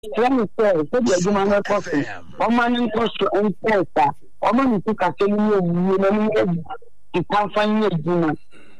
Let me say, so the human person, woman cost and testa, woman to Castellino, you can't find your human.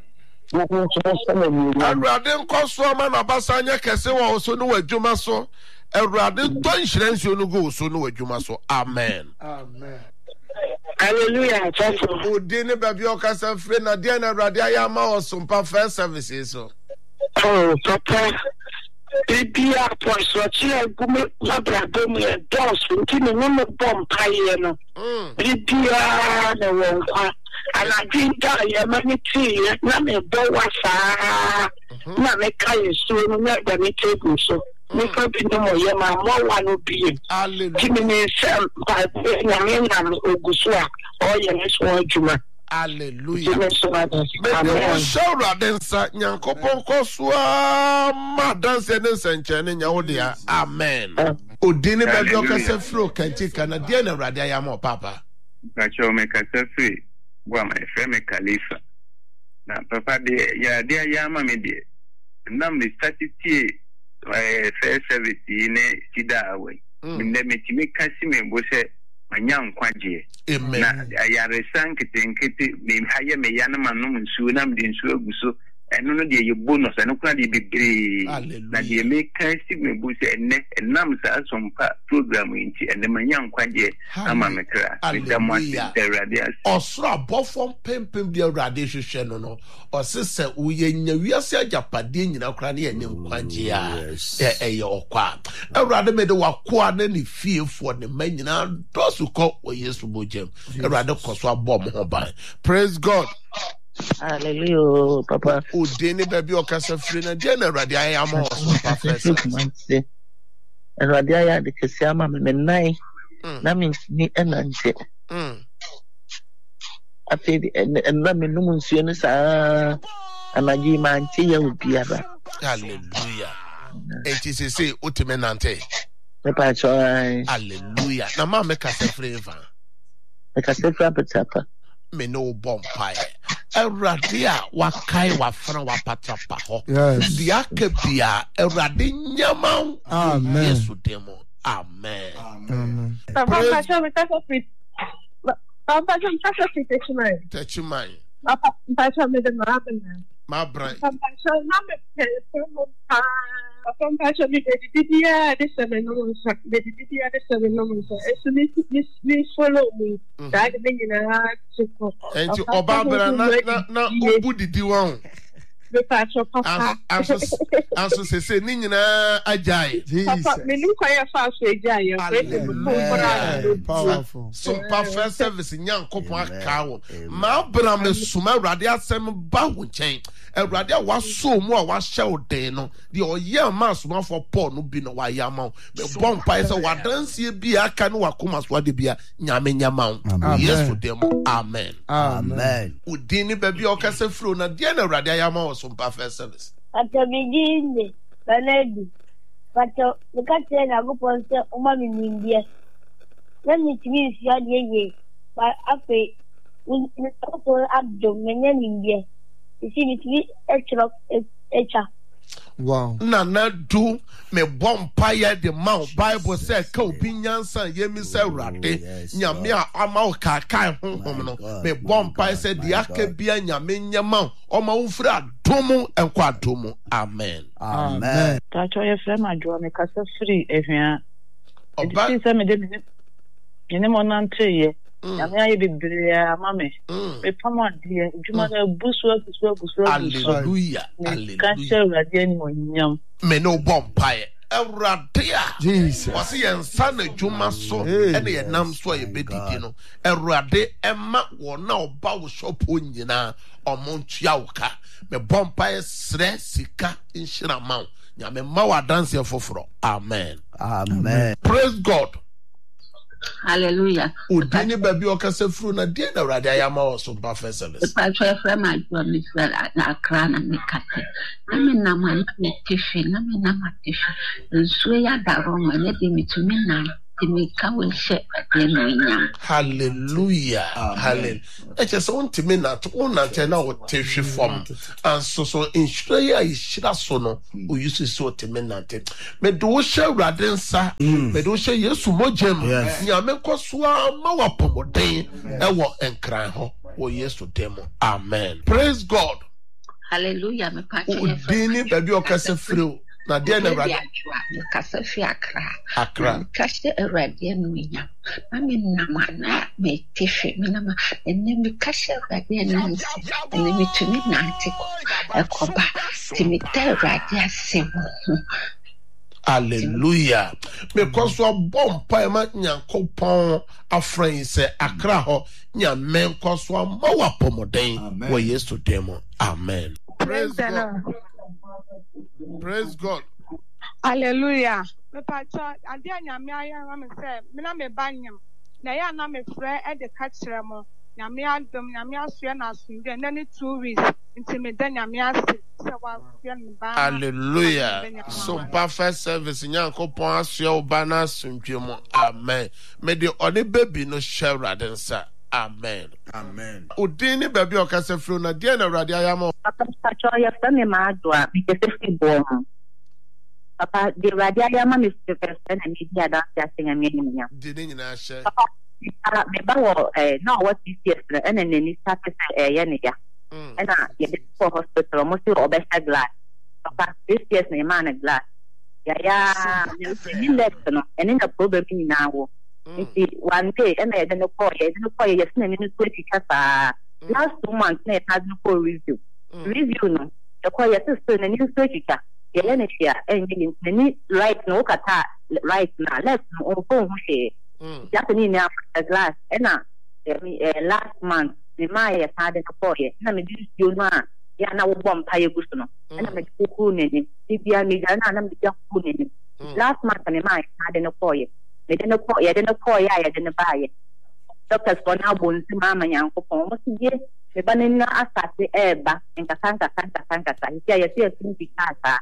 Awurade nkɔso ama na basanya kɛse wɔ so no wadwuma so. Awurade tɔ nhyirensuo no go so no wadwuma so. Amen. Hallelujah. Odi ne baabi ɔkasa fire na deɛ na Awurade ayɛ ama wɔ Sompa First Services so. Oh, Papa. Bibia points what you are going to me a dose, continue no bomb pie. Bibia no one. And I didn't die a many tea, not a bow, not a kind so never me table so. Make up in the more, more one will be. Give me self by Ogusua or your next one, Juma. Hallelujah. Shout dancer, Yankopon Koswa, ma dance and senchane nyawodia. Amen. Odini baby okase fro kanti Canadian radia mo papa. Pacho me kase free. Wa my friend Khalifa. Na papa de ya de yama me de. Nam the statity first service ne sida away. Me me kasi me bo se manyam kwaje. Amen. Na ayaresan ketenkete me haye me yanama no nsuo na me nsuo aguso eno no de ye bonus eno kuna de bebre na de me kasi me bo se enne enam sa Sompa program nti enne manyam kwaje ama me kra da mo radias osro abofom pempem de Awurade hwehwe no no osese uye nya wiase agapade nyina kra ne enne kwaje a eye okwa Awurade me de wakoa na ne fiefo ne manyina dosu ko o Yesu bojem Awurade koso abom ho ban. Praise God. Hallelujah, Papa. Udeni baby okasa free na dia na Awurade ayama Sompa First. Awurade aya de kesi ama me nai na me ni enante. Afi na me num nsuo no saa anaji ma ntie ya obiara. Hallelujah. Enti se otime nante. Papa choy. Hallelujah. Na ma me kasa free va. Me kasa free apetapa. Me no bomb pie. Awurade a wakai wafra wapatapa ho. Dia kebia Awurade nyama. Amen. Yesu demo. Amen. Amen. Papa show me kasa free. Papa show me kasa free Techimai. Papa show me the marabena. My brother. Papa show me Papa show me the DDR this 7 no so the DDR this 7 no so it's follow me that mean na to and to obabra na obu didi won Papa anso se ni nyina ajai Papa me nim kwaya fa so ajai Powerful. Sompa First Service nyankopon aka wo ma bra me suma Awurade asem ba wo nchen Awurade a waso mu a wahye den no de oyɛ ma suma for Paul no bi no wa yama me bomb pa se wadansie bi aka no wakoma so ade bia nyame nyama Yesu dem. Amen. Amen. Udini baby okase fro na de na Awurade ayama wo Sompa First Service. Atabijinde Banedi Pato nikate na guponse uma minindie na mitimi sia de ye ba afi ko abdo menya mindie isi mitimi echa Wow. Na do me bompa ya de mount Bible say ka obi nyansa ye mi say Awurade nyame a ama o kakai honhom no me bompa say de aka bia nyame nyama o ma wo fira domo enko adomo. Amen. Amen. Tacho ye frɛ ma jo me kasa free ehia Oba se me de ne mo nante ye nyame aye bebre ama me pamo ade djuma na busu. Hallelujah. Ka se Awurade ni mo nyam Me no bompa Awurade a Jesus. wase ye nsa na dwuma so ene ye nam so ye bedidi no Awurade emma wo na oba wo shopo nyina omontua wo ka me bompa sre sika inshira ma nyame ma wa dance foforo. Amen. Amen. Praise God. Hallelujah. Udini baby okase fru na die na Awurade ayama wo Sompa First Service. Pacho fra ma jo mi fra na akra na me kate. Na me na ma na tifi na me na ma tifi. Nsuo ya daro ma na de mitumi na. Timika will share again. Hallelujah. Hallelujah. It's just one to me not one antenna or tissue form. And so in Australia is Shirasono, who used to so to me not it. Medosha Radensa, Medosha Yesumojem, Yameko Swa Mawapomoday, Ewa and Craho, or yes to demo. Amen. Praise God. Hallelujah. Udini baby okase friu. Na dia na radio. Kasa fi Accra. Kase radio no nya. Mami na mana me tifi me na ma enne me kase radio na nsi. Enne me tumi na antiko. Ekoba timite radio sewo. Hallelujah. Because we bomb pa Nyankopon afrain say Accra ho nya men cause we mawa pomoden we yes to demo. Amen. Praise God. Praise God. Hallelujah. Me pacha ade anyame ayan me say me na me banyam. Na ya na me frɛ e de ka kyerɛ mo. Nyame adom nyame asua na asunde na ne 2 weeks nti me da nyame ase se wa asua me ba. Hallelujah. So perfect service Nyankopon asua oba na asundwe mo. Amen. Me de oni baby no share radensa. Amen. Amen. Udini baby okase fru na dia na radio ayamo. Papa pacho ya fami maadwa bikese fibo. Papa di radio ayama mi super na media da ya singa minya. Dini nyina hye. Papa me ba wo no what this year na nani start ya ne ya. Na ya be for hospital mo si obesa glass. Papa this year na man glass. Ya ni left no eni na problem ni na wo. One day, and I didn't call you. Yes, name is last 2 months, I had no call review. Review, no. The call your sister and you search it. Yelenisia, and the right no kata, right now, let's no phone. Japanese now, a glass, and last month, the Maya had a call you. And I'm you know, Yana won't pay a gusto. And I'm a coon in him. If you are me, and I'm just cooning him. Last month, and the Maya had a call you. I didn't buy it. Doctors for now bones, Mamma Yankopon, what he did, the banana assassin eba, and Casanta Santa Santa, I see a thing because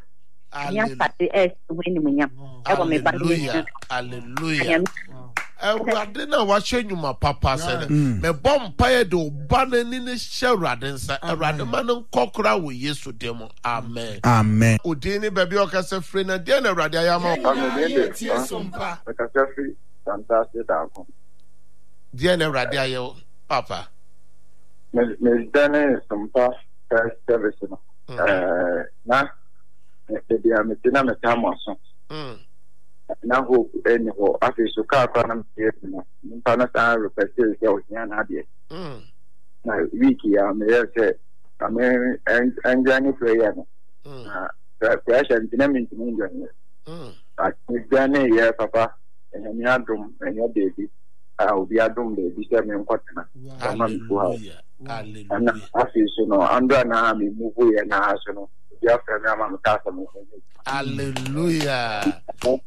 I Hallelujah. Hallelujah. I didn't watch you, my papa said. Me bomb pie do banner in the shell radensa, a radaman cockra with yes to demo. Amen. Amen. Udini baby okase friend and dinner radiamo. Fantastic. Dinner radio, papa. Miss Dennis, some past service. Now, the Amitina Metamoson. Now, who anyhow, after so car, Panasa requested Yan Hadia. Now, Wiki, I may say, I mean, and Johnny Prayer. Pressure and dynamic in England. But Miss Danny, yeah, papa, and your room and your baby. I will be a room baby, 7 quarter. Hallelujah. And I feel so no, under an army, move away and arsenal. Hallelujah.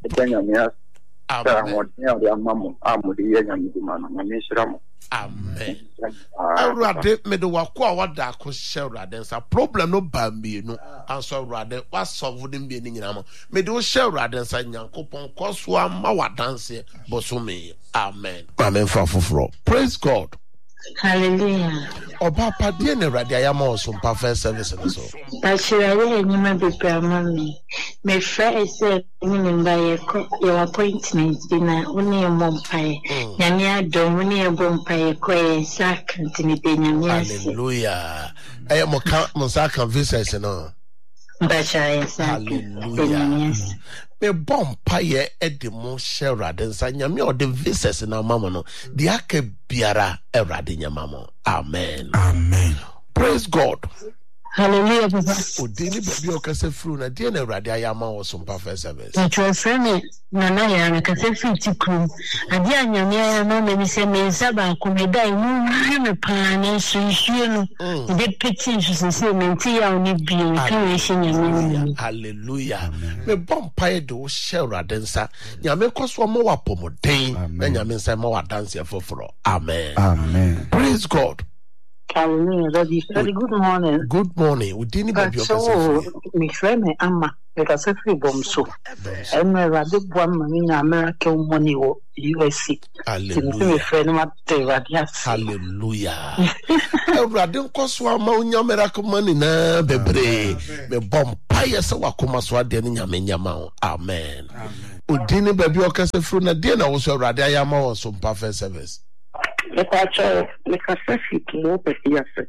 Amen. Awurade me de wakwa wada ko shewrade sa problem no ba mi no anso awurade wa solve dem bi ni nyina mo me de wo shewrade sa Nyankopon koso ama wadanse bosome. Amen. Amen for foforo. Praise God. Hallelujah. Oba padie ne radio ayama oso pa first service no so. Bashiraye enyima bebra mami. Me friend say me mba your appointment dina uni mompae. Nyame adom uni mompae ko sak ntimi de nyame ase. Hallelujah. Mo sak visits no. Bashiraye sak. Hallelujah. Me bompa ye edimo shera den sa nyame o de visits na mama no de aka biara erade nyama mo. Amen. Amen. Praise God. Hallelujah, Papa. Odini baby okase fru na de na erade ayama wo so mpa first service. Your friend nana ya na kase fru tikru. Ade anyame ya no me se me saba ko me dai mu me pa na sunsuo no. De pitching so me nti ya oni bi kan we shi nyame. Hallelujah. Me bompa ye do shera den sa nyame koso mo wa pomoden na nyame nsa mo wa dance foforo. Amen. Amen. Praise God. Hallelujah, Daddy. Good morning. Good morning. We didn't baby so me friend Amma because if we bomb so I'm rather one in American money or USC. Hallelujah. Hallelujah. Rather cost one money American money na bebre me bomb pie so wakoma so ade ni nyame nyama. Amen. We didn't baby okase fru na de na wo so rather yama won so perfect service. Le pacho le kasasi mo pesia se.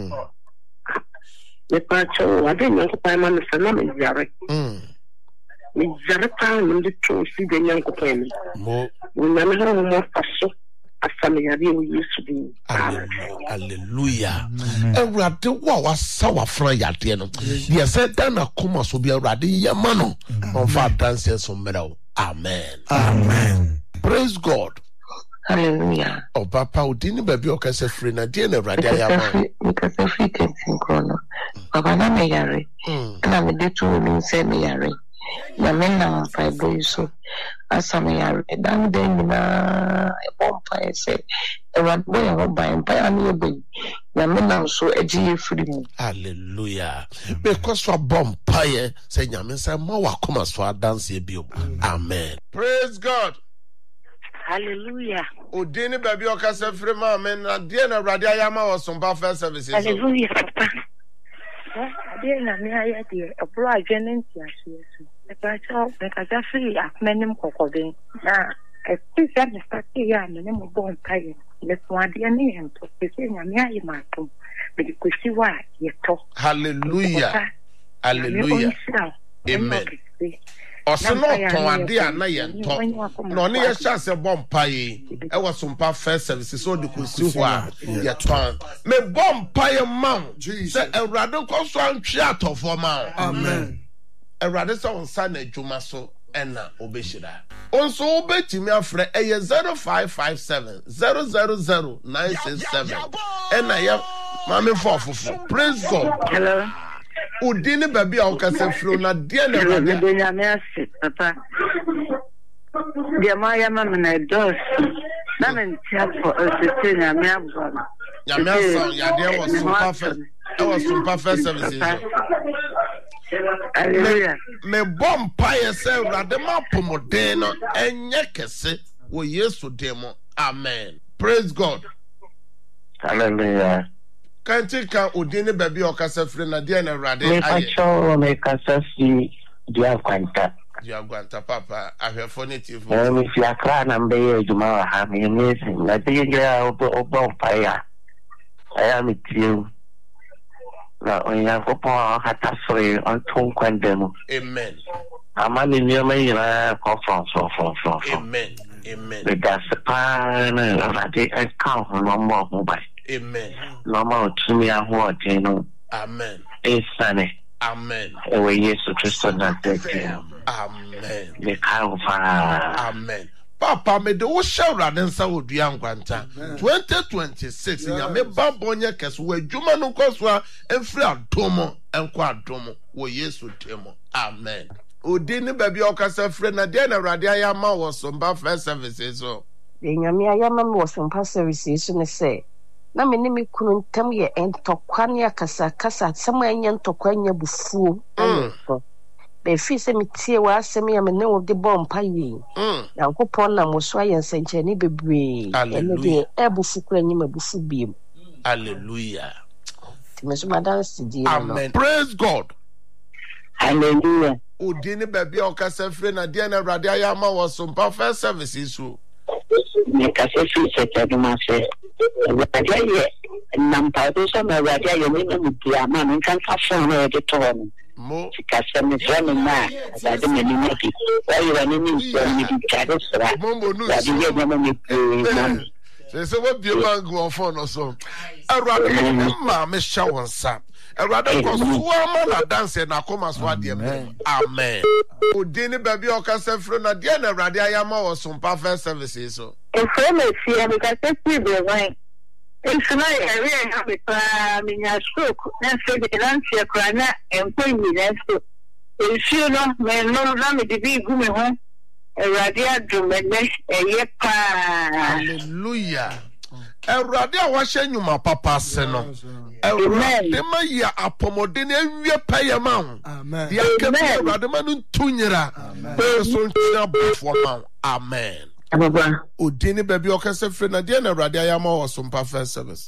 Le pacho ade nyanko pa ma se na me jare. Me jare pa no de to si de nyanko pa me. Mo na me ho mo paso asame yare o Yesu din. Hallelujah. Ewrade wa sawa fra yade no. Ye se dan akoma so bi ewrade yema no. On fa dance so mera. Amen. Amen. Praise God. Hallelujah. Oh, Papa, udini baby okase free na die na rade ayama. Because free kentin kono. Baba na me yare. Na me de to me say me yare. Na me na fa boy so. Asa me yare. Dan den na e bompa e say. E wan boy ho ban pa ani obi. Na me na so eji free mu. Hallelujah. Because so bompa ye say nyame say ma wakoma so dance e bi. Amen. Praise God. Hallelujah. Udini baby okase free ma men na die na rade ayama was some perfect services. Hallelujah, Papa. Ade na me aya de obro adwene ntiase so. E pa cha me ka ja free akmenim kokoden. Na e pisa me start ya me mo bon kai. Le so ade ne ento. Pese nya me ayi ma to. Me ko si wa ye to. Hallelujah. Hallelujah. Amen. Osino ton ade ana ye nto no ne ye chance bompa yi e wasompa first service so de kusi ho a ye ton me bompa ye man se Ewrade ko so antwe atofo man. Amen. Ewrade so onsa na adwuma so ena obeshira onso obetimi afre eye 0557 000967 ena ye mame fofofo. Praise God. Hello. Udini baby okase fro na die na rade benya me ase Papa. Dia ma ya ma na dos. Na men tia for us na me abua. Ya me so ya de was some perfect services. Hallelujah. Me bompa ye say rade ma pomoden no enye kese wo Yesu demo. Amen. Praise God. Hallelujah. Kanti ka udini baby okase free na dia na rade aye. Me pacho me kasa si dia kwanta. Dia kwanta Papa ahwefo native. Me fi akra na mbe ye juma wa ha me amazing. Na te ya obo fire. Aya me tiu. Na onya ko pa hata free on ton kwandemo. Amen. Amani ni me ira ko from. Amen. Amen. The gas pa na rade account no more mobile. Amen. Normal to me no. Amen. Esane. Amen. Ewe Yesu Kristo na teke. Amen. Me kaufa. Amen. Papa me de wo shawra den sa odua nkwanta 2026 nya me babonye kese wo adwuma no nkoswa enfri adomo enko adomo wo Yesu temo. Amen. Odini baby okasa frɛ na de na Ewrade ayama wo so mba first services so. Nyame ayama me wo so mba services ne say na me ne me kunu ntam ye entokwa ne akasa sama anya ntokwa anya bufuo be fi se me tie wa asem ya me ne wo de bompa yi yankopon na mo so ayen senche ne bebre ene de ebufu kura nyi mabufu biem. Hallelujah. Timeso madansi di. Amen. Praise God. Hallelujah. Udini baby okasa frɛ na de na Ewrade ayama wo so mba first services so. Me kasa fi se tadu ma se. Ewrade nampa do so me Ewrade ayo me no dia ma no kan ka fon no de to no. Mo kasa me so me na Ewrade me ni maki. Wa yo ni ni so ni di kade sra. Mombo nu. Ewrade ye no me se what be man go phone or so. Ewrade ma me sha wonsa. Ewrade ko so ma na dance na koma so ade. Amen. Udini baby okasa frɛ na de na Ewrade ayama wo so perfect services so. Efreme fie me kasa fi be wan. Efuna area ha be pa me nya stroke na fe de lance akra na enko yi na so. Efie no me no na me de bi gu me ho. Ewrade adum me eye pa. Hallelujah. Erade a wahye nyuma papa se no. Erade ma ya apomode na ewie paye ma ho. Amen. Dia ke erade ma no tunyira. So ntia bofo ma. Amen. Ababa. Odini baby okase free na dia na erade ayama wo so mpa first service.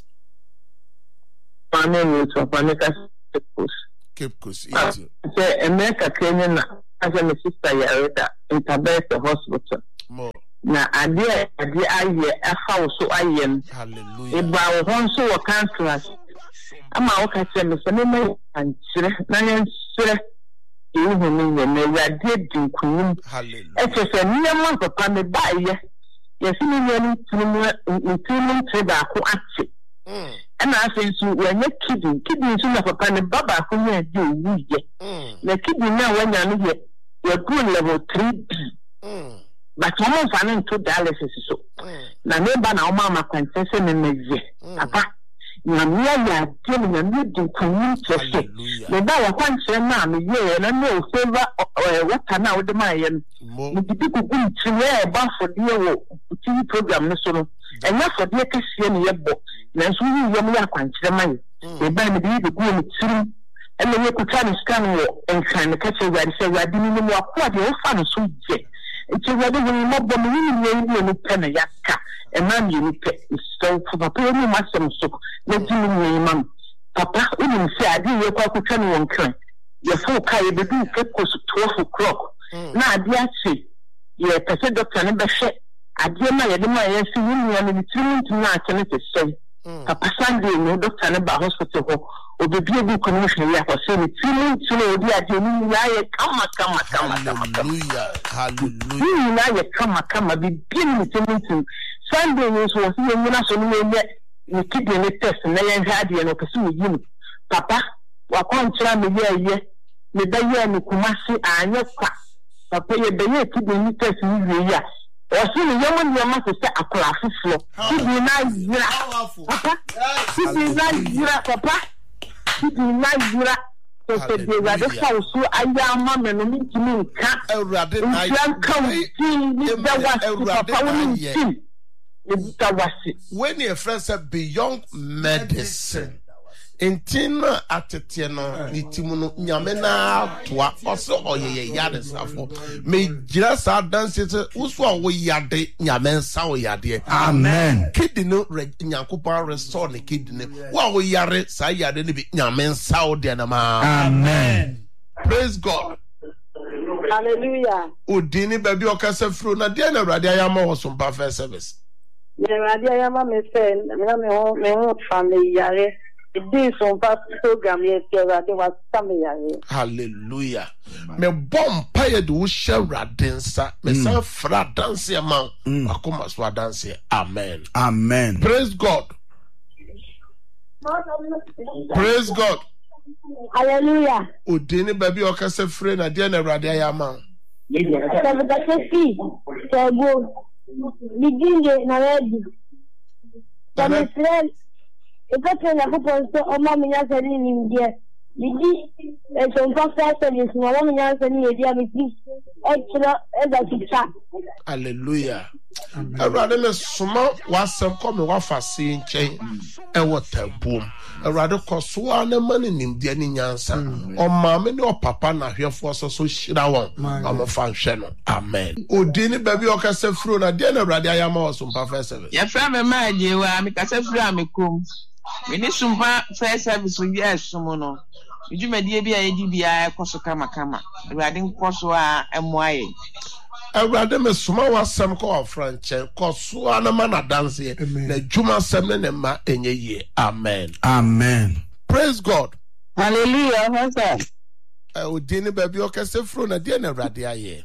Amen. So panika Cape Coast. Easy. Say America Kenya na as my sister Yareta in Tabesa hospital. More. Na ade aye afa so ayem. Hallelujah. Eba wo hon so wo cancellers. Ama wo ka se me se me ankyere na yensere. Ehu me na Awurade dinkunum. Hallelujah. Ese se nyama papa me baye. Yesi me nyani tunu ba ko ache. And I say, so when you're kidding soon of a pan and baba who you do, the kidding now when you're good level 3B. But almost $2 so. Now, neighbor now, mamma can say, Papa, you're near telling a new community. The boy once a man, and I know favor what I now the Mayan. The people go to wear a buff for the TV program, and not for the Christian year book. Nanso yi yam ya kwankyere man e ba me de go mu tirim e me ko twa ne scan wo enkan ka che wadi se wadi ni mu akwa de o fa no so je e che wadi wo mo bo me ni ni pe na yakka e ma mi ni pe so for papa ni ma sem so na di ni mam papa uni se adi ye kwa ko twa ne won kan ye fo ka ye be du ke ko so 12 o'clock na adi achi ye pese doctor ne be hwe adi ma ye de ma ye si ni ni tirim na akene se se Papa Sunday, no doctor in the hospital, or the beauty commission, ya for saying, hallelujah, come, be beginning to Sunday was here, you keep your test and then had you and pursue you. Papa, what can't try me here, the day and Kumasi are your quack. Papa, you be keeping me test in here. Or see the young man must say a class floor. Keep me nice, Papa. Keep me nice, Papa. Keep me nice, so the rather so I am mamma and me to me cat. A rather when your friend said beyond medicine. Intina atetieno nitimuno nyamena toa oso oyeye yade safo me gira sa dance uso wo yade nyamensa wo yade Amen. Kidino nyankopon restore ne kidine wo yare sa yade ne bi nyamensa wo de na ma Amen. Praise God. Hallelujah. Odini baby okasa fro na de na Awurade ayama wo so ba first service. Awurade ayama me say me ho family yare. This on past program yet was coming. Hallelujah. Me bomb pay do share radensa. Me say fra dance amount. Akoma so dance. Amen. Amen. Praise God. Praise God. Hallelujah. Odini baby okase free na dia na Awurade ayama. If I tell you, oh, Mammy, I said, in India, the some pastor is no one answer me, dear, with this extra as a teacher. Hallelujah. Awurade me soma wasem come wafa se nchen e water boom. Awurade koso na mani nimde ni nyansa. O maame ne o papa na hwefo so hyira won. Amofa nhwe no. Amen. Odini baby okase fro na de na Awurade ayama oso mpa first service. Ya fra me ma ajewa me kase fro amekom. Me ni sumpa first service we asum no. Ejumadi bia yedi bia ekoso kama. Awurade nkoso a emoaye. Awurade me soma wasem ko afranche koso na mana dance na juma sem ne ma enye ye. Amen. Amen. Praise God. Hallelujah. What's that? Odini baby okase fro na de na Awurade aye.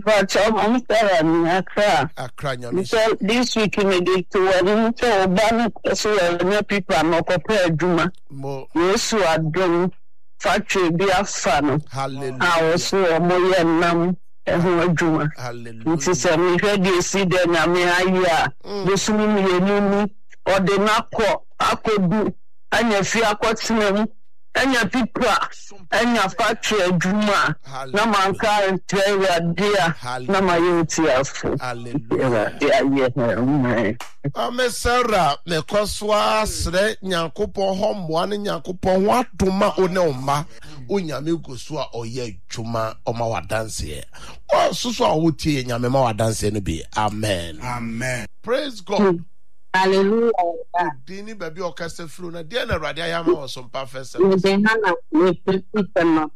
Accra nyame. So this week in the to one so ban so people are not prepared juma. Mo Yesu adom factory be afano. Hallelujah. Also moye nam ehun Hallelujah. It is a me ready see the na me aye a the sumi me ni or the nakọ akodu anya fi akọtena mu enya pipa enya factory adwuma na manka ntwe dia na mayutiafo hallelujah Amesara me koswa sre nyankopon homboa ne nyankopon wadoma one omma onyame goso a oye adwuma oma wadanse o soso a wotie nyame ma wadanse no bi amen amen praise God hallelujah dini baby okase fru na dia na Awurade ayama wo so mpa first we hana we people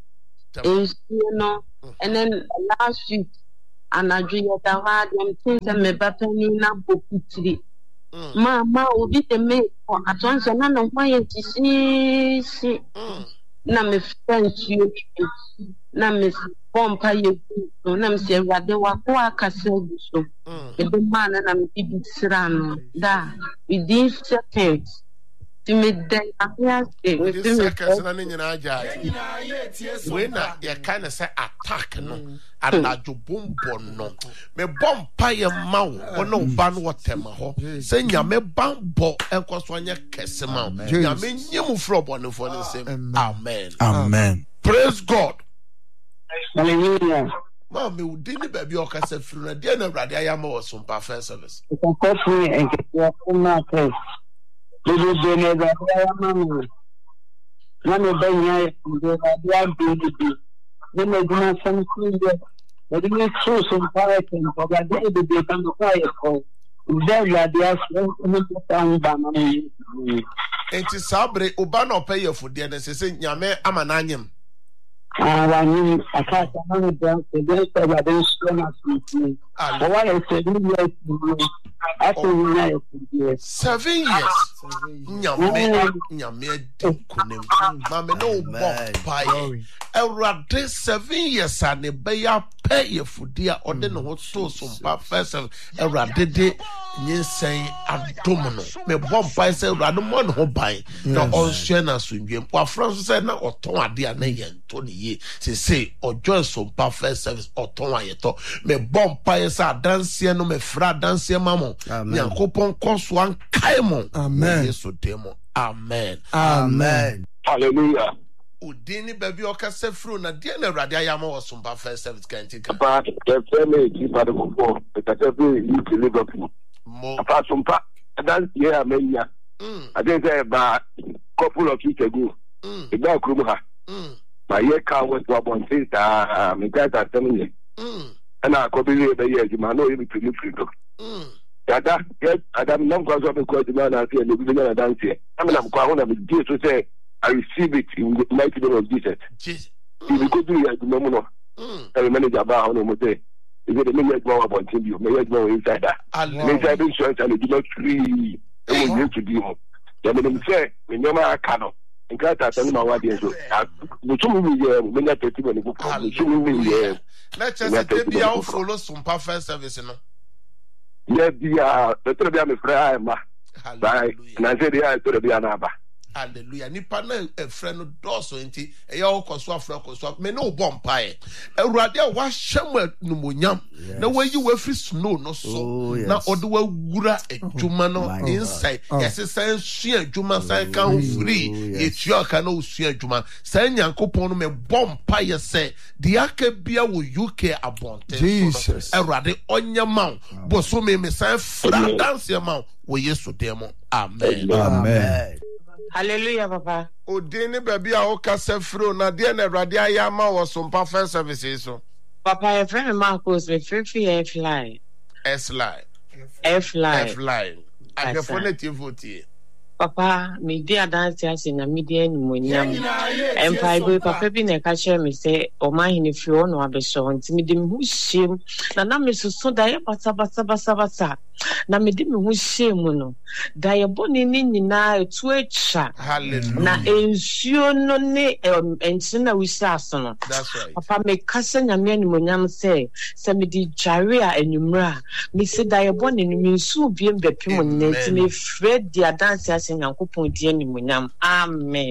no and then last week and I dream that hard and things and me bapani na bokutiri mama obi te me for atonso na no why si na me friends you na me pompa you na me se Awurade wa ko akase oguso e be man na me bibi sirano da within seconds to me then within seconds na nyina aja we na ye kind say attack no anajo bombo no me bompa ye mawo ono ba no wotema ho se nyame bambo enkoso anya kese mawo nyame nyemu frobone for the same amen amen praise God hallelujah ma me udini baby okase fru na dia na Awurade ayama wo so mpa first service kofi enke kuma press Bibi dene da ya mama na me banya de da bibi de me guna san kuye de me so para que no da de tanto kai ko de ya dia so no tan ba na me enti sabre oba na opeyefo de na sese nyame amana anyem ni akata na de de da de so na so o wa e se ni ya 7 years nyame dikunem mame no bompai Awurade 7 years ane be ya pay fudi a ode ne ho so mpa first Awurade de nyinsen adom no me bompai se Awurade mo ne ho ban na onhwe na sondwem wa France se na oton ade a na yento ne ye se ojo so mpa first service oton ayeto me bompai se adanse no me fra adanse mamo nyankopon koso an kaimo amen yesu demo amen amen hallelujah udini baby okase fru na dia na Awurade ayama wo so mpa first service kantika pa the family keep at the before because every you to Liverpool mo apart from that yeah menya I think about couple of weeks ago the guy kruha my year car was one sister me guys are telling me and I could be the year you know you to live Dada, yes, Adam, no cause of a question, man, I see a little bit of dance here. I mean, I'm going to say, I receive it in the mighty name of Jesus. If you could do it, no more. I manage about how no say. If it may more about you, may more inside that. Inside insurance and do not free. It will need to be more. The minimum say, when you're my canoe. In fact, I tell you what is so. The 2 million, when you're 30 when you go, 2 million. Let's just be out follow some first service, no. Yeah, the to be friend, ma. Bye. And I said, yeah, to be anaba. Hallelujah. Nipa na friend doso enti e ya okoso afra koso me no bompae. Awurade a wa hyem numonyam na wayi wa free snow no so na ode wa wura adwuma no inside. Yes say sua adwuma sai kan free. Etua ka na osua adwuma. Sai nyankopon no me bompae say de aka bia wo UK abonte. Jesus. Awurade onyama bo so me sai fra dance ma wo Yesu demo. Amen. Amen. Hallelujah, Papa. Odini baby a okase fro na de na Awurade ayama wo so mpa first services so. Papa, your friend Marcos me free F-line. S-line. F-line. I the phone TV. Papa, me dear dance as in a median munyam. Empire Papa be na catcher me say, o my in if you no abeso, and me dim who shame. Na me so die basa. Na me dim who shame no. Die boni ni na to echa. Hallelujah. Na ensure no ne enchina we no. That's right. Papa me kasa nyame ni munyam say me di jaria enumra. Me say die boni ni me nsu biem bepim ne me Fred dia dance Nyankopon die ni munyam. Amen.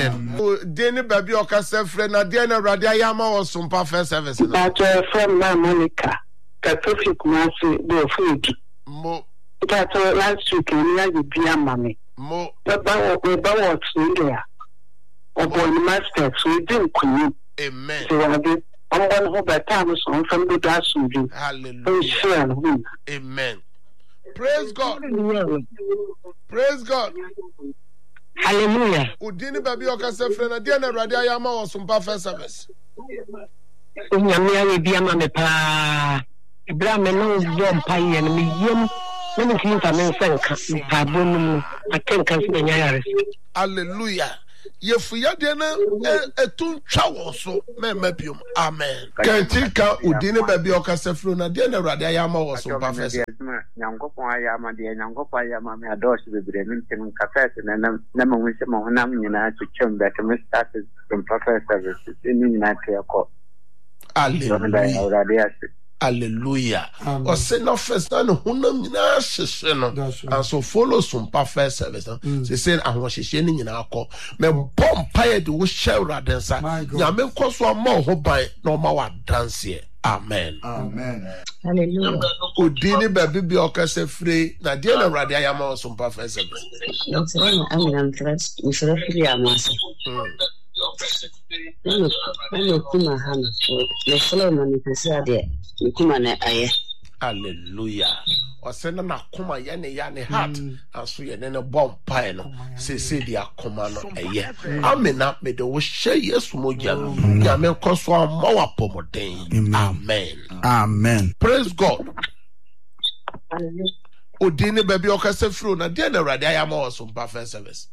Deni baby okase friend na dia na Awurade ayama wo so mpa first service no. But from my Monica, Catholic Massey, the food. Mo. But last week, we had the beer mommy. Mo. But that was India. upon master, so you didn't queen. Amen. So I did. I'm going to hope that time was on from the gas. Hallelujah. Amen. Praise God. Praise God. Hallelujah. Udini baby okase frena dia na radio ayama o sumpa first service. Nyame awe bia ma me pa. Ibra me no zo pa ye no me yem. Me no kin fa me nsanka pa bonu akenka se nya yare. Hallelujah. Yefuya de na etun twa wo so me mabiom. Amen. Kentika udini baby okase frena dia na radio ayama o sumpa first. Nyankopon ayama de Nyankopon ayama me adosh bebre ntin kafet na ma wonse ma honam nyina twetwem bet me start from prophet service ni na teko. Hallelujah. Hallelujah. Or say no first and honam nyina hye and so follow some perfect service. They say I want hye ni nyina akọ me bom paye de wo share radensa nyame koso ma ho ban no ma wa dance here. Amen. Amen. Hallelujah. Udini baby bi okase free na dia na radio ayama some perfect service. I'm free amasa. Kuma hana. Le follow na nipesa de. Kuma na aye. Hallelujah. Osena na kuma yane heart aso ye ne bom pae no se dia kuma no eye. Amena me de wo hye Yesu moja no. Ya me koso amawa pomoden. Amen. Amen. Praise God. Udini baby okase free na dia na radio ayama o some perfect service.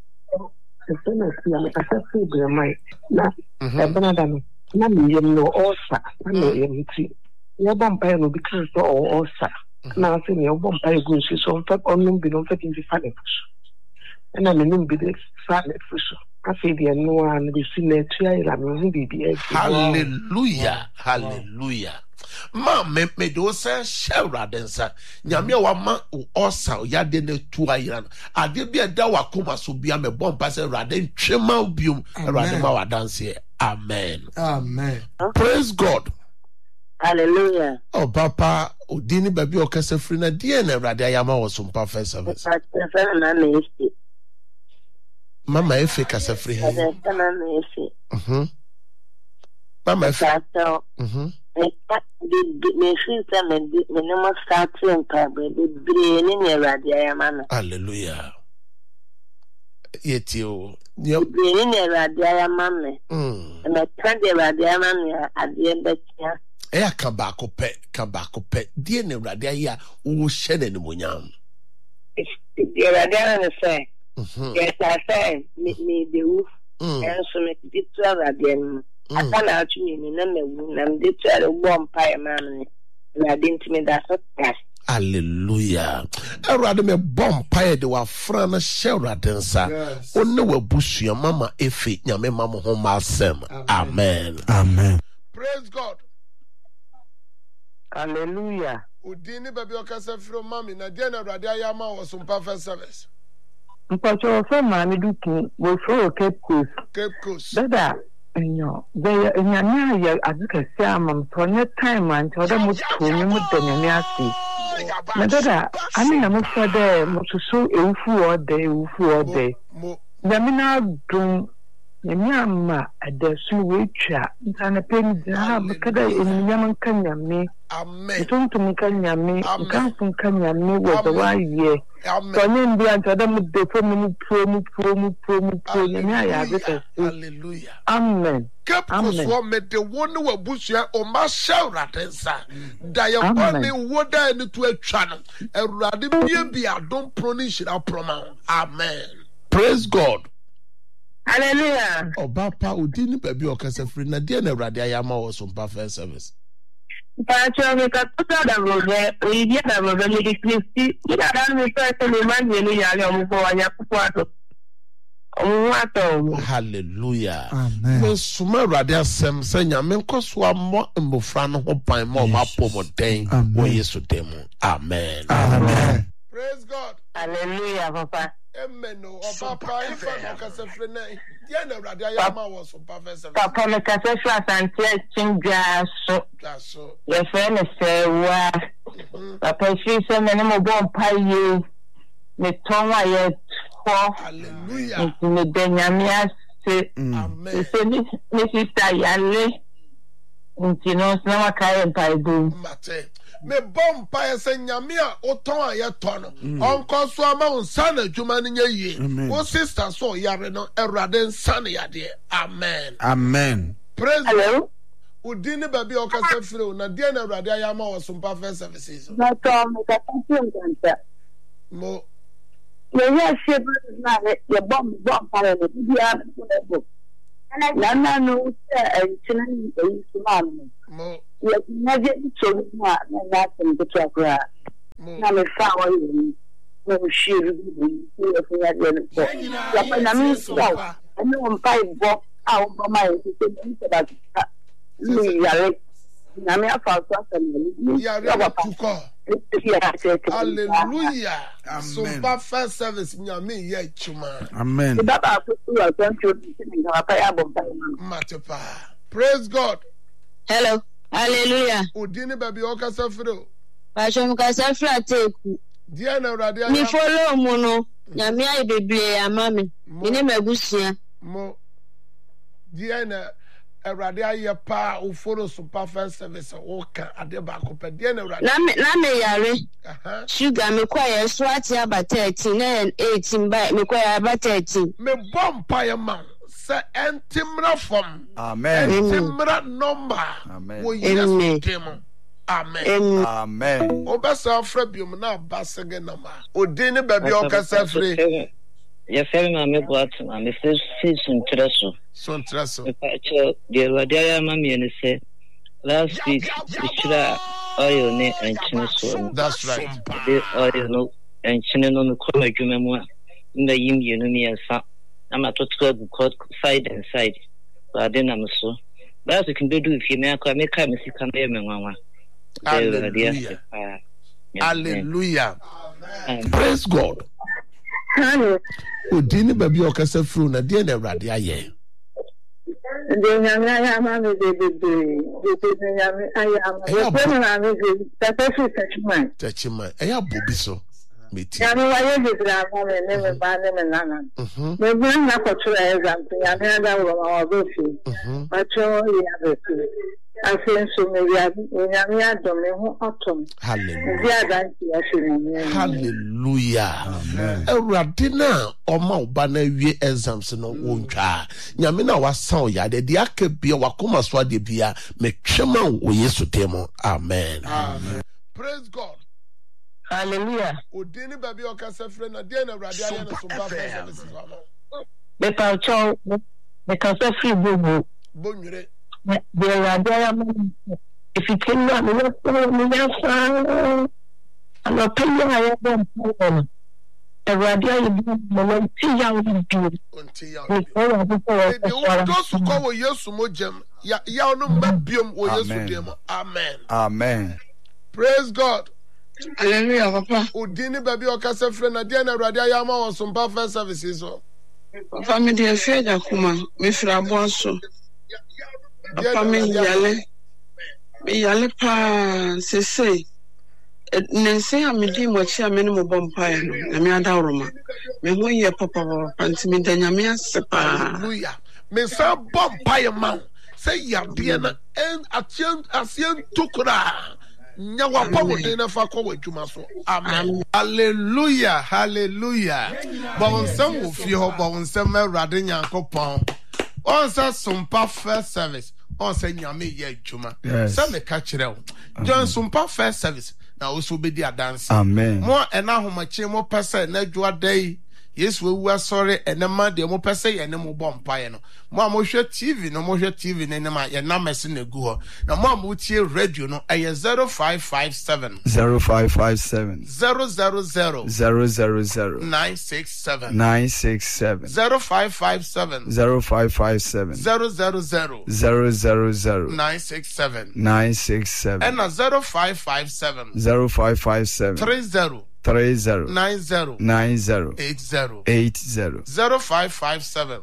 Na miyem no osa na yem ti ya bompa no because to osa na se me bompa go nsi so fa onum bi no fa tinfi fa ne fuso na me num bi de fa ne fuso afi bi no an bi si na tua ira me bi bi. Hallelujah. Hallelujah. Ma me do say share radensa nyame wa ma osa ya de ne tua ira ade bi da wa koma so bia me bompa se raden twema biom raden ma wa dance here. Amen. Amen. Praise God. Hallelujah. Oh, Papa, Udini baby okase free na dia na radio ayama was some perfect service. Mama Efe kase free. Mama Efe. Hallelujah. Yetio. Yep. Kabako pe. Dear ne radia who shed any munyam. The radia say, yes, I say, me the roof, and so make it to radian. I can't out me in the and did to a warm pie man. I didn't mean that's what. Hallelujah. Erade me bom paye de wa frana shera densa. Onne wa busu mama Efe nyame mama ho masem. Amen. Amen. Praise God. Hallelujah. Udini baby okase fro mami na dia na erade ayama was some perfect service. Mpacho fa mami duki wo fro Cape Coast. Dada enyo they nyame ya azukasi amam so nye time and oda mu to mu danyame asi. Na dada ami na mo fa de mo so ewufu ode. Nyame na dum nyama adesu wetwa ntana pen ha makada nyama kanyame. Amen. Tuntu mukanyame kanfu kanyame wo de wa ye. So nye ndi antada mu de fo mu pro nyame ya azukasi. Hallelujah. Amen. Kepkoswo me de woni wa busua o ma shawra tensa da ye kwani woda ni to atwa no Awurade bia adom proninshira proma. Amen. Praise God. Hallelujah. Obapa udini baby okase free na dia na Awurade ayama wo so perfect service. Pacho me ka tuta da robe o idia da robe me di Kristi ida da me pese me manje ni yale o mo anya kuato. Hallelujah. Amen. Suma Awurade asem se nyame nkoso amo mbofra no ho pan mo ma pomoden wo Yesu dem. Amen. Amen. Praise God. Hallelujah, Papa. Amen. O Papa ifa no kase frene dia na Awurade ayama wo so perfect. Papa me kase fra santie chinga so. Ye fe ne se wa. Papa fi se me ne mo bon paye. Me tonwa ye Hallelujah. Me denyame Amen. Sister Yale. You know, now I can't do. Me bomb pie say nyamia oton ayeto no onko so ama unsa na dwuma no ye wo sister so yare no Awurade nsa na yade. Amen. Amen. Praise God. Udini baby okasa fire na de na Awurade ayama wo Sumpa First Services. Na to me ka tante mo ye shebe na ye bomb pie no bia no na no enchina yi sumam mo ye na je to na na tem to akra na me fa wa yi no shiri bi ye fa ya de ko ya pa na mi so no mpai bo a o ma yi to ni se ba ni ya na me afa so asem ya re tuko. Hallelujah. Sumpa First Service nyame ye chuma. Amen. Praise God. Hello. Hallelujah. Udini baby okasa fire. Pastor Mukasa fira teku. Dia na Awurade Mi follow mu no. Nyame ayi bebre ama me. Me ne magusia. Mo. Dia na Awurade aye pa o follow Sumpa First Service o ka ade ba ko pe dia na Awurade. Na me yare. Sugar me kwa ye so ati abata 13 na 18 by me kwa ye abata 13. Me bomb pa ye man. Say entimra from. Amen. Entimra number. Amen. Wo yes demo. Amen. Amen. Obesa frebium na basege number. Odini baby okasa free. Ye fere ma me boat ma me se suntraso. Suntraso. Pacho de wadia ma me ne se last week ishira oil ne enchine so. That's right. The oil no enchine no ko adwuma mu a nda yim yenu mi ensa. I'm not to go side and side. But I didn't so. But you can do if you make a mistake and then hallelujah. Hallelujah. Praise God. Udini baby okasa fru na de na Awurade aye. De nyame ya ma me de nyame aya ma. Tachima. Eya bobi so. Yami wa ye de bra ma me me ba ne me nana. Me bu na ko tro exam yami ada wo ma wo fi. Ma tro ya be tu. Asen so me ya yami adom me ho otom. Hallelujah. Hallelujah. Amen. Awurade na oma oba na wie exams no wontwa. Nyame na wasa ya de dia ka bia wakoma so ade bia me twema wo Yesu temo. Amen. Amen. Praise God. Hallelujah. Udini baby okasa free na de na Awurade aye na Sumpa First Services no. Me pa cho me ka se free bobo. Bonwire. De Awurade ya ma. If you can not me ya fa. Ano penya ya bom po. Awurade ya bi mo ti ya wo bi. Onti ya. E do su ko wo Yesu mo jam. Ya no mabiom wo Yesu dem. Amen. Amen. Praise God. Hallelujah, Papa. Udini baby okasa free na de na Awurade ayama wo Sumpa First Services so. Papa me de fe da kuma me fra bo so. Papa me yale pa se nense amedi mo chi amene mo bompa no na me ada woroma me ho ye papa panti me da nyame asepa. Hallelujah. Me sa bompa ye man say ya de na en asien tukura. Nyawa pomo de na fa kwa adwuma so. Amen. Hallelujah. Hallelujah. Bon sam wo fi ho bon sam Awurade Nyankopon. On sa Sumpa First Service. On sa nyame ye adwuma. Sa me ka kire wo. John Sumpa First Service na oso be di adanse. Amen. Mo ena homache mo pese na adwa dai. Yes, we were sorry, and the man de mo pese ye ne mo bompa ye no. Mo hwe TV no mo hwe TV ne ma ye na mese na gu ho. Na mo tie radio no aye 0557 0557 000 967 0557 0557 000 967 and 0557 30 90 80 0557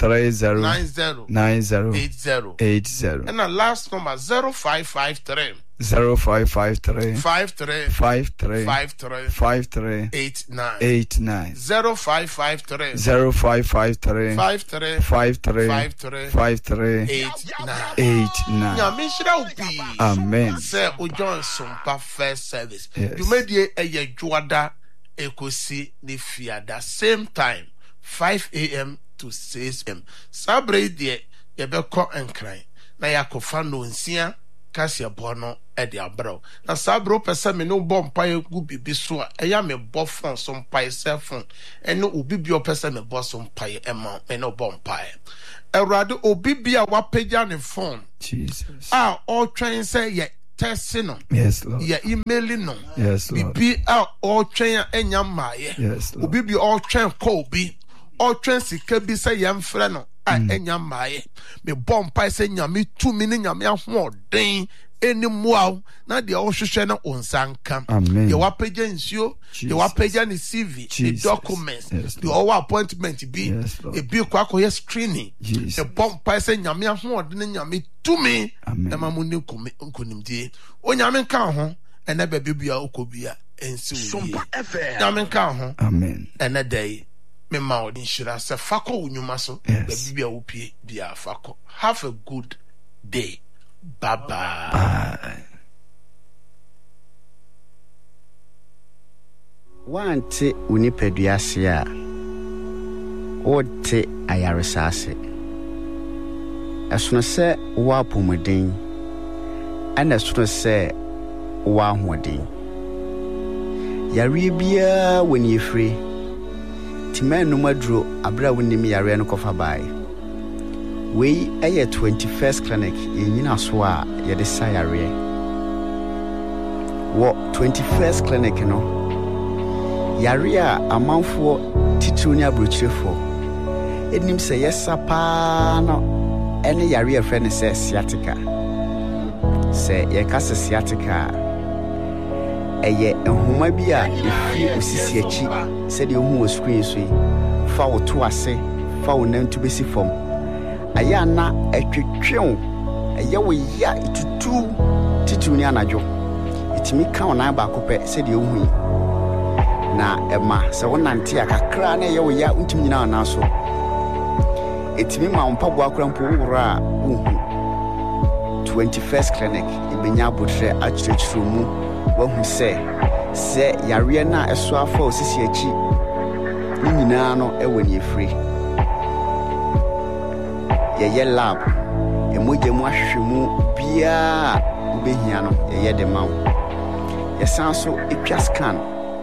30 90 80 and the last number 0553 0553 53 53 53 53 89 89 0553 0553 53 53 53 53 89. Nyamishra ubi. Amen. Say Ojon Sompa first service. Yes. You made ye a juada ekosi ni fiada same time 5 a.m. to 6 p.m. Sabre die yebeko enkran na yakofa no nsia kasi abono e de abro na sabro pese me no bom pae gu bibi so a eya me bo phone so pae cell phone eno obi bi o pese me bo so pae e ma me no bom pae Erade obi bi a wapeja ne phone Jesus all trying say ye testing no yes Lord ye emailing no yes Lord bibi all trying enya maaye yes Lord obi bi all trying call bi all trying sika bi say ye mfre no enya maaye me bom pae say nyame tumi ne nyame ahoden eni muaw na de ohwehwe na onsanka amen ye wapeja nsio ye wapeja ni CV the documents the all appointment bi e bi kwakoye screening the bom pae say nyame ahoden ne nyame tumi na mamuni nkonimdie onyame nka ho ena ba bibia okobia ensi wo nyame nka ho amen ena dai me ma odin shira se fako unyuma so ba bibia opie bia fako have a good day. Bye-bye. Wante unipeduase a ote ayaresase esono se wo apomuden ana esono se wo ahoden yare bia woni efre timanu maduro abra wonim yare no kofa bai we aye 21st clinic yenyina so a ye de sayare wo 21st clinic no yare a amanfo titru ni abrochirefo enim se yesa pa no ene yare afre ne se sciatica se ye kase sciatica eye enhoma bi a efi osisi achi se de ohu o screen so fa wo to ase fa wo nantu besi fom ayana etwetwew eye wo ya itutu titru ni anajo itimi ka ona ba kopɛ se de ohu na ema se wonante akakra na eye wo ya untimi nyina na so etimi ma mpabo akra mpo wura ohu 21st clinic ibenya botre achirechiro mu wahu se yare na eso afa osisi achi ni nyina no ewani efri ye lab emoje mu ahwehwemu bia ubehia no ye de mawo ye sanso etwa scan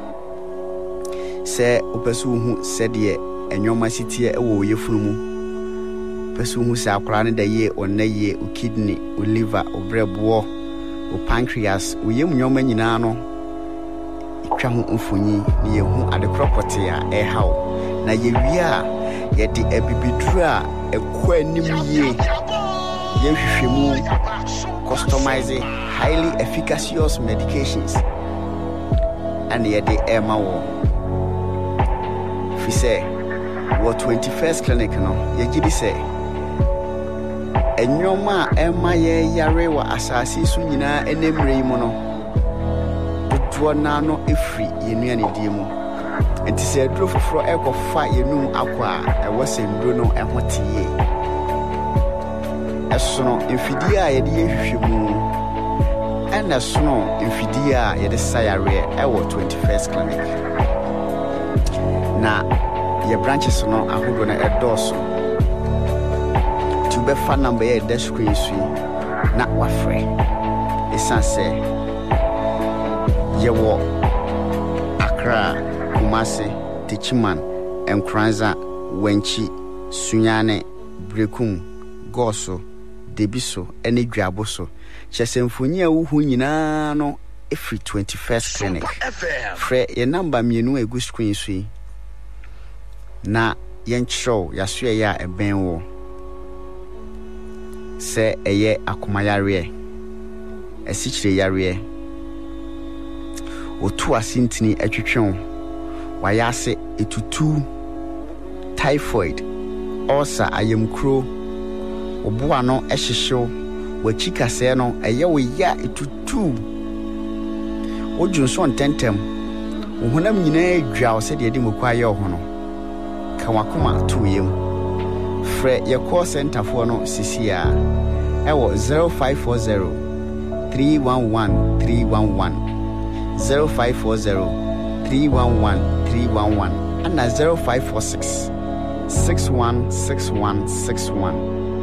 se opesu hu se de enwoma sitie ewo yefunu mu pesu hu se akora ne da ye onaye o kidney o liver o brebo o pancreas o yem nyoma nyina no etwa hu mfonyi ne ye hu adekropote a hawo na ye wia ye de abibidura ekwa anim ye hwehwemu customizing highly efficacious medications and ye de ema wo fi say wo 21st clinic no ye gidi say enyoma ema ye yare wa asasi su nyina enemre yi mo no dodo na no efri ye nuane die mu enti se aduro foforo ekofa yenum akwa ewo sendro no ehotie esono mfidi a ye de hwehwemu ena sono mfidi a ye de sayare ewo 21st clinic na ye branches no ahodo na edoso to be fan number ye de screen su na wafre esanse ye wo Accra Kumasi Tichiman Enkranza Wenchi Sunyane Brekum Goso Debiso ene Dwaboso Chesemfoni a wuhu nyina no every 21st clinic frɛ ye number mienu egu screen so yi na yenchrow yasue ya eben wo se eye akomayare esichire yare otu asintini atwetwen wayase etutu typhoid ulcer ayemkro oboa no ehyehyew wachika se no eye wo ya etutu 2 Ojun so ntentem Uhunam nyina dwa wo se de mu kwa ye ho no ka wakoma to yem frɛ ye call center for no sisia ewo 0540 311 311 0540 311 311 and 0546 616161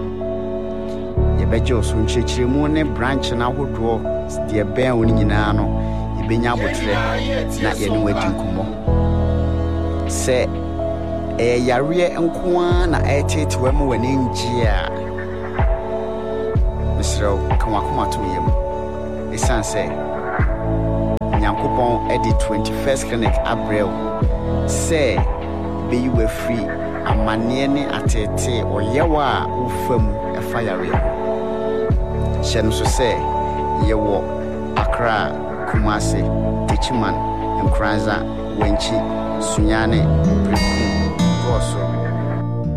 Yebejo so nchechiremu ne branch na hodo de ben woni nyina no yebenya abotre na ye ne wadi nkomo se yare enkoa na etetewa mu wani njia Misro kamakoma to yem esanse Nyankopon edi 21st clinic Abril say be you were free amane ne atete oyewa ufam efayare Shenu so say yewo Accra Kumasi Tichiman Nkranza Wenchi Sunyane Priku Goso